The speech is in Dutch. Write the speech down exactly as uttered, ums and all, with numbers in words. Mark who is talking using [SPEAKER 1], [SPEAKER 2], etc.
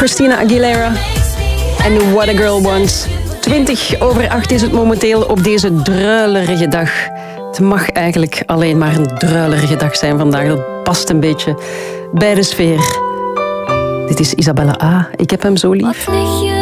[SPEAKER 1] Christina Aguilera en What a Girl Wants. twintig over acht is het momenteel op deze druilerige dag. Het mag eigenlijk alleen maar een druilerige dag zijn vandaag. Dat past een beetje bij de sfeer. Dit is Isabella A. Ik heb hem zo lief.